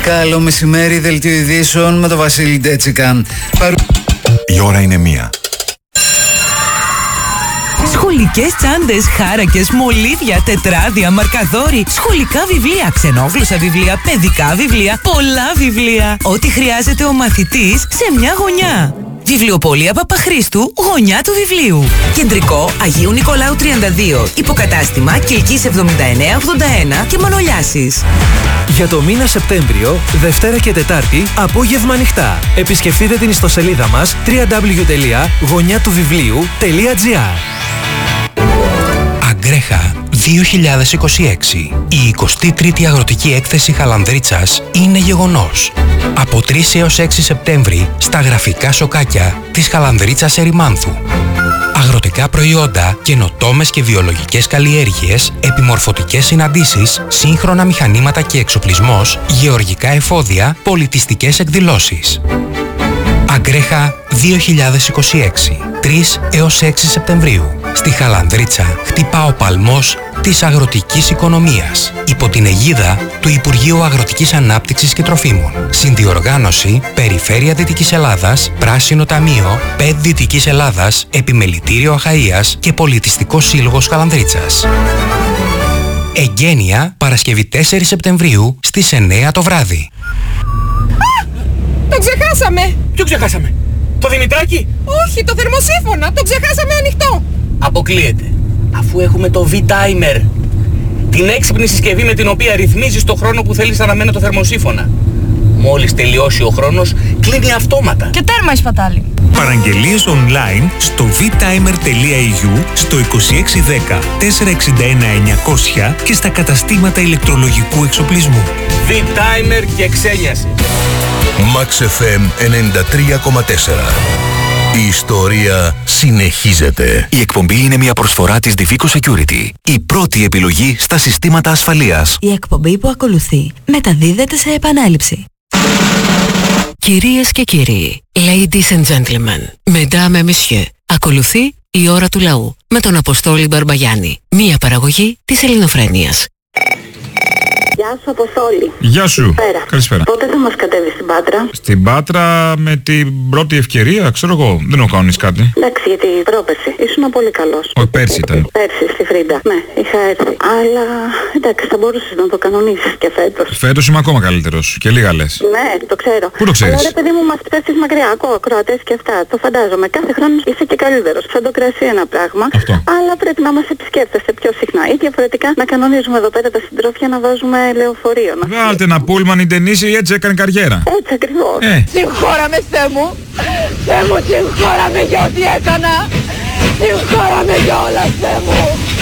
Καλό μεσημέρι, δελτίο ειδήσεων με τον Βασίλη Ντέτσικα. Η ώρα είναι 1. Σχολικές τσάντες, χάρακες, μολύβια, τετράδια, μαρκαδόροι, σχολικά βιβλία, ξενόγλωσσα βιβλία, παιδικά βιβλία, πολλά βιβλία. Ό,τι χρειάζεται ο μαθητής σε μια γωνιά. Βιβλιοπωλεία Παπαχρήστου, γωνιά του βιβλίου. Κεντρικό Αγίου Νικολάου 32. Υποκατάστημα Κιλκής 7981 και Μανολιάσης. Για το μήνα Σεπτέμβριο, Δευτέρα και Τετάρτη, απόγευμα ανοιχτά. Επισκεφτείτε την ιστοσελίδα μας www.γωνιάτουβιβλίου.gr. Αγκρέχα 2026. Η 23η Αγροτική Έκθεση Χαλανδρίτσας είναι γεγονός. Από 3 έως 6 Σεπτέμβρη στα γραφικά σοκάκια της Χαλανδρίτσας Ερημάνθου. Αγροτικά προϊόντα, καινοτόμες και βιολογικές καλλιέργειες, επιμορφωτικές συναντήσεις, σύγχρονα μηχανήματα και εξοπλισμός, γεωργικά εφόδια, πολιτιστικές εκδηλώσεις. Αγκρέχα 2026. 3 έως 6 Σεπτεμβρίου. Στη Χαλανδρίτσα χτυπά ο παλμός της αγροτικής οικονομίας υπό την αιγίδα του Υπουργείου Αγροτικής Ανάπτυξης και Τροφίμων. Συνδιοργάνωση Περιφέρεια Δυτικής Ελλάδας, Πράσινο Ταμείο, ΠΕΔ Δυτικής Ελλάδας, Επιμελητήριο Αχαΐας και Πολιτιστικός Σύλλογος Χαλανδρίτσας. Εγγένεια Παρασκευή 4 Σεπτεμβρίου στις 9 το βράδυ. Το ξεχάσαμε! Ποιο ξεχάσαμε? Το Δημητράκι? Όχι, το θερμοσύφωνα! Το ξεχάσαμε ανοιχτό! Αποκλείεται. Αφού έχουμε το V-Timer. Την έξυπνη συσκευή με την οποία ρυθμίζεις το χρόνο που θέλεις να αναμένει το θερμοσύφωνα. Μόλις τελειώσει ο χρόνος, κλείνει αυτόματα. Και τέρμα η σπατάλη. Παραγγελίες online στο vtimer.eu, στο 2610 461 900 και στα καταστήματα ηλεκτρολογικού εξοπλισμού. V-Timer και ξένιαση. Max FM 93,4. Η ιστορία συνεχίζεται. Η εκπομπή είναι μια προσφορά της Divico Security. Η πρώτη επιλογή στα συστήματα ασφαλείας. Η εκπομπή που ακολουθεί μεταδίδεται σε επανάληψη. Κυρίες και κύριοι, ladies and gentlemen, mesdames et messieurs, ακολουθεί η ώρα του λαού με τον Αποστόλη Μπαρμπαγιάννη. Μία παραγωγή της Ελληνοφρένειας. Γεια σου, Αποστόλη. Γεια σου. Καλησπέρα. Πότε θα μας κατέβεις στην Πάτρα? Στην Πάτρα με την πρώτη ευκαιρία, ξέρω εγώ. Δεν έχω κανονίσει κάτι. Εντάξει, γιατί πρόπερση ήσουν πολύ καλός. Όχι, πέρσι ήταν. Πέρσι, στη Φρίντα. Ναι, είχα έρθει. Αλλά εντάξει, θα μπορούσες να το κανονίσεις και φέτος. Φέτος είμαι ακόμα καλύτερος. Και λίγα λες. Ναι, το ξέρω. Πού το ξέρεις? Αλλά ρε παιδί μου, μας πέφτεις μακριά. Ακούω ακροατές και αυτά. Το φαντάζομαι. Κάθε χρόνο είσαι και καλύτερος. Σαν το κρασί ένα πράγμα. Αυτό. Αλλά πρέπει να μας επισκέφτεσαι πιο συχνά. Ή διαφορετικά να κανονίζουμε εδώ πέρα τα συντρόφια να βάζουμε λεωφορείο. Βάλτε ένα πούλμαν, η Ντενίση έτσι έκανε καριέρα. Έτσι ακριβώς. Συγχώραμε, Θεέ μου! Θεέ μου, συγχώραμε για ό,τι έκανα! Συγχώραμε για όλα, Θεέ μου!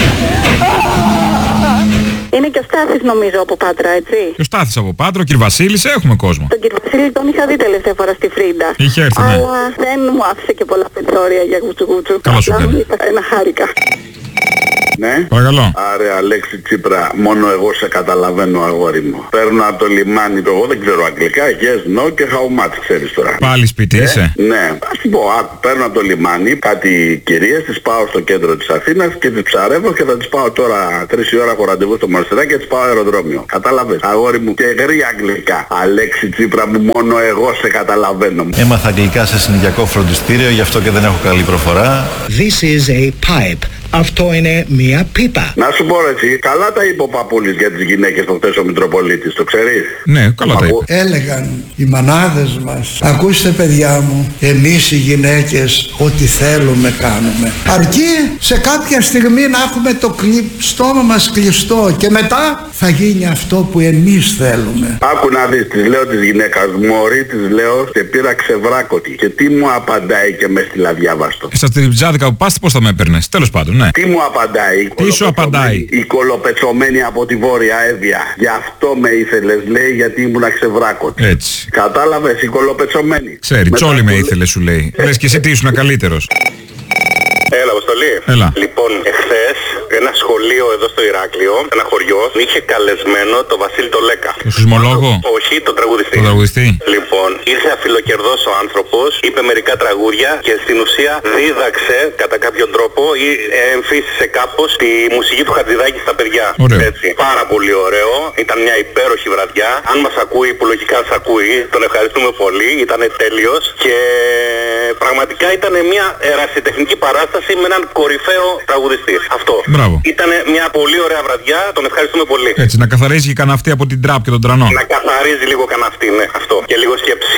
Είναι και ο Στάθης νομίζω από Πάτρα, έτσι. Και ο Στάθης από Πάτρα, ο κ. Βασίλης, έχουμε κόσμο. Τον κ. Βασίλη τον είχα δει τελευταία φορά στη Φρίντα. Είχε έρθει, ναι. Αλλά δεν μου άφησε και πολλά περιθώρια για κουτσουκούτσου. Καλά σου κάνει. Ένα χάρηκα. Ναι. Παρακαλώ. Άρε Αλέξη Τσίπρα, μόνο εγώ σε καταλαβαίνω, αγόρι μου. Παίρνω από το λιμάνι, εγώ δεν ξέρω αγγλικά, yes, no και how much, ξέρεις τώρα. Πάλι σπίτι είσαι? Ναι, ας την πω, παίρνω από το λιμάνι κάτι κυρίες, τις πάω στο κέντρο της Αθήνας και τις ψαρεύω και θα τις πάω τώρα 3 η ώρα έχω ραντεβού στο Μαρσελά και τις πάω αεροδρόμιο. Κατάλαβες, αγόρι μου, και γρή αγγλικά. Αλέξη Τσίπρα μου, μόνο εγώ σε καταλαβαίνω. Έμαθα αγγλικά σε συνοικιακό φροντιστήριο, γι' αυτό και δεν έχω καλή προφορά. This is a pipe. Αυτό είναι μία πίπα. Να σου πω έτσι, καλά τα είπε ο Παπούλης για τις γυναίκες το χθες ο Μητροπολίτης, το ξέρεις? Ναι, καλά τα είπε. Έλεγαν οι μανάδες μας, ακούστε παιδιά μου, εμείς οι γυναίκες ό,τι θέλουμε κάνουμε. Αρκεί σε κάποια στιγμή να έχουμε το στόμα μας κλειστό και μετά θα γίνει αυτό που εμείς θέλουμε. Άκου να δεις, της λέω της γυναίκας, μωρή της λέω και πήρα ξεβράκωτη. Και τι μου απαντάει και με έστειλε αδιάβαστο. Στα τριμπτζάδικα που πας πώς θα με έπαιρνες? Τέλος πάντων, ναι. Τι μου απαντάει? Τι σου απαντάει? Η κολοπετσωμένη από τη Βόρεια Εύβοια. Γι' αυτό με ήθελες, λέει, γιατί ήμουν ξεβράκωτη. Έτσι. Κατάλαβες, η κολοπετσωμένη. Ξέρει, τσόλι με ήθελε σου λέει. Λες και εσύ τι ήσουν καλύτερος? Έλα, Αποστολή. Έλα. Λοιπόν, εχθές ένα σχολείο εδώ στο Ηράκλειο, ένα χωριό, είχε καλεσμένο το Βασίλη το Λέκα. Το σεισμολόγο? Όχι, τον τραγουδιστή. Το τραγουδιστή. Λοιπόν, ήρθε αφιλοκερδός ο άνθρωπος, είπε μερικά τραγούδια και στην ουσία δίδαξε κατά κάποιον τρόπο ή εμφύσισε κάπως τη μουσική του Χατζηδάκη στα παιδιά. Έτσι. Πάρα πολύ ωραίο. Ήταν μια υπέροχη βραδιά. Αν μας ακούει, που λογικά μας ακούει, τον ευχαριστούμε πολύ. Ήταν τέλειος και πραγματικά ήταν μια ερασιτεχνική παράσταση με έναν κορυφαίο τραγουδιστή. Αυτό. Μπράβο. Ήταν μια πολύ ωραία βραδιά. Τον ευχαριστούμε πολύ. Έτσι, να καθαρίζει και κανένα αυτή από την τραπ και τον τρανό. Να καθαρίζει λίγο κανένα αυτή, ναι, αυτό. Και λίγο σκέψη.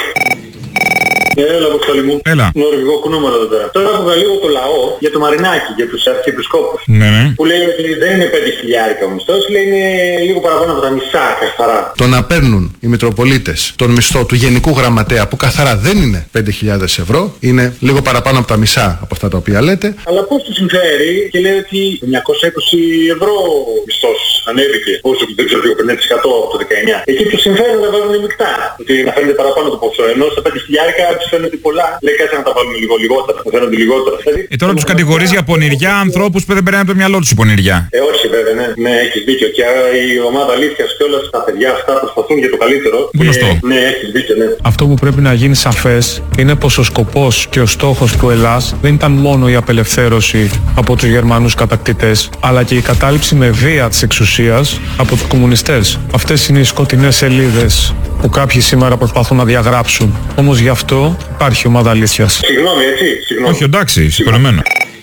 Έλα, Αποστολή μου. Έλα. Νορβηγό κουνούμερο εδώ πέρα. Τώρα άκουγα λίγο το λαό για το Μαρινάκι, για τους αρχιεπισκόπους. Ναι, ναι. Που λέει ότι δεν είναι 5.000 ο μισθός, λέει είναι λίγο παραπάνω από τα μισά καθαρά. Το να παίρνουν οι Μητροπολίτες τον μισθό του Γενικού Γραμματέα, που καθαρά δεν είναι 5.000 ευρώ, είναι λίγο παραπάνω από τα μισά από αυτά τα οποία λέτε. Αλλά πώς του συμφέρει και λέει ότι 920 ευρώ μισθός ανέβηκε, όσο δεν ξέρω, 5% από το 19. Εκεί τους συμφέρει να βάζουν μεικτά. Ότι να φαίνεται παραπάνω το ποσό, ενώ στα 5.000 τους φαίνεται πολλά. Λέει κάτσε να τα βάλουμε λίγο λιγότερα, να φαίνονται λιγότερα. Τώρα τους κατηγορείς για πονηριά ανθρώπους που δεν περνάνε από το μυαλό τους η πονηριά. Όχι βέβαια, ναι. Ναι, έχεις δίκιο. Και η ομάδα αλήθειας και όλα τα παιδιά αυτά προσπαθούν για το καλύτερο. Γνωστό. Ναι, έχεις δίκιο, ναι. Αυτό που πρέπει να γίνει σαφές είναι πως ο σκοπός και ο στόχος του Ελλάς δεν ήταν μόνο η απελευθέρωση από τους Γερμανούς κατακτητές, αλλά και η κατάληψη με βία της εξουσίας από τους κομμουνιστές. Αυτές είναι οι σκοτεινές σελίδες που κάποιοι σήμερα προσπαθούν να διαγράψουν. Όμως γι' αυτό υπάρχει ομάδα αλήθειας. Συγγνώμη, έτσι. Συγγνώμη. Όχι, εντάξει, συγχωρεμένο.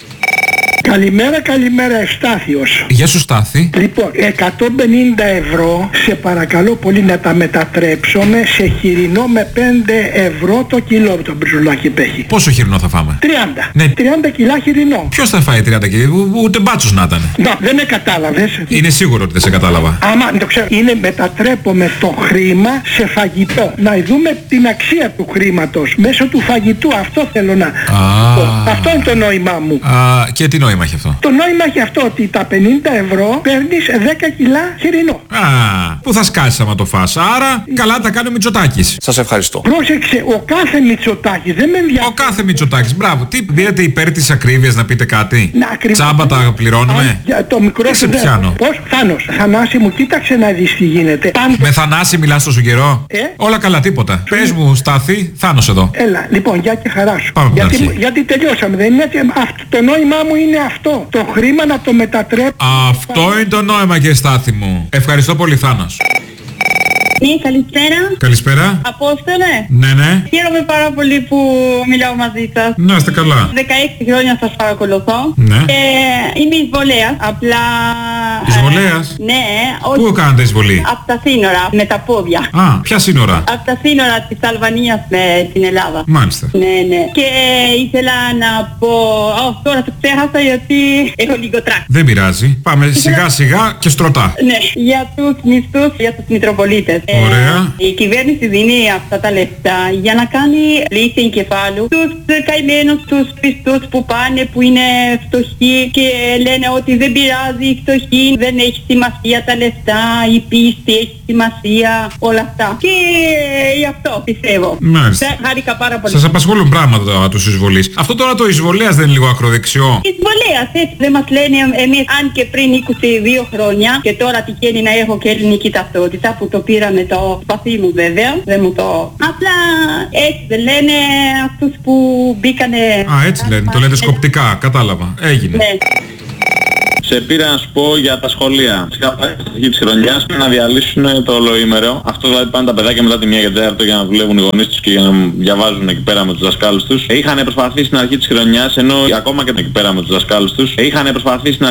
Καλημέρα, καλημέρα, Ευστάθιος. Γεια σου, Στάθη. Λοιπόν, 150 ευρώ σε παρακαλώ πολύ να τα μετατρέψουμε σε χοιρινό με 5 ευρώ το κιλό το μπριζουλάκι πέχει. Πόσο χοιρινό θα φάμε? 30. Ναι. 30 κιλά χοιρινό. Ποιος θα φάει 30 κιλά? Ούτε μπάτσος να ήταν. Να, δεν με κατάλαβες. Είναι σίγουρο ότι δεν σε κατάλαβα. Άμα το ξέρω, είναι μετατρέπουμε το χρήμα σε φαγητό. Να δούμε την αξία του χρήματος μέσω του φαγητού. Αυτό θέλω να πω. Αυτό είναι το νόημά μου. Και τι νόημα έχει αυτό? Το νόημα έχει αυτό ότι τα 50 ευρώ παίρνεις 10 κιλά χοιρινό. Πού θα σκάσεις άμα το φας? Άρα καλά τα κάνει ο Μητσοτάκης. Σας ευχαριστώ. Πρόσεξε, ο κάθε Μητσοτάκης δεν με ενδιαφέρει. Ο κάθε Μητσοτάκης, μπράβο. Τι δίνετε υπέρ της ακρίβειας, να πείτε κάτι? Τσάμπα τα πληρώνουμε? Για το μικρό δεν σε πιάνω. Πώς? Θάνος, Θανάση μου, κοίταξε να δεις τι γίνεται. Με Θανάση μιλάς τόσο καιρό? Όλα καλά, τίποτα. Πες μου, Στάθη, Θάνος εδώ. Έλα, λοιπόν, γεια και χαρά σου. Πάμε γιατί τελειώσαμε, δεν είναι έτσι? Το νόημά μου είναι αυτό. Το χρήμα να το μετατρέψω. Αυτό είναι το νόημα, και Στάθη μου. Ευχαριστώ πολύ, Θάνος. Ναι, καλησπέρα. Καλησπέρα. Απόστολε. Ναι, ναι. Χαίρομαι πάρα πολύ που μιλάω μαζί σας. Να είστε καλά. 16 χρόνια σας παρακολουθώ. Ναι. Είμαι εισβολέας, απλά... Εισβολέας? Ναι. Πού κάνετε εισβολή? Από τα σύνορα, με τα πόδια. Ποια σύνορα? Από τα σύνορα της Αλβανίας με την Ελλάδα. Μάλιστα. Ναι, ναι. Και ήθελα να πω... τώρα το ξέχασα γιατί έχω λίγο τράκ. Δεν πειράζει. Πάμε σιγά σιγά και στρωτά. Ναι, για τους μισθούς, για τους Μητροπολίτες. Ωραία. Η κυβέρνηση δίνει αυτά τα λεφτά για να κάνει λύση εγκεφάλου τους καημένους, τους πιστούς που πάνε, που είναι φτωχοί και λένε ότι δεν πειράζει, η φτωχή δεν έχει σημασία τα λεφτά, η πίστη έχει σημασία, όλα αυτά. Και γι' αυτό πιστεύω. Μάλιστα. Χάρηκα πάρα πολύ. Σας απασχολούν πράγματα τους εισβολείς. Αυτό τώρα το εισβολέας δεν είναι λίγο ακροδεξιό? Εισβολέας, έτσι δεν μας λένε εμείς, αν και πριν 22 χρόνια και τώρα τυχαίνει να έχω και ελληνική ταυτότητα που το πήρα με το σπαθί μου βέβαια, δεν μου το... Απλά έτσι δεν λένε αυτούς που μπήκανε... Έτσι λένε, το λένε σκοπτικά, κατάλαβα, έγινε. Ναι. Σε πήρα να σου πω για τα σχολεία. Στην αρχή της χρονιάς να διαλύσουν το ολοήμερο. Αυτό δηλαδή πάνε τα παιδάκια μετά τη 1 για να δουλεύουν οι γονείς τους και για να διαβάζουν εκεί πέρα με τους δασκάλους τους. Είχαν προσπαθήσει στην αρχή της χρονιάς, ενώ ακόμα και εκεί πέρα με τους δασκάλους τους, είχαν προσπαθήσει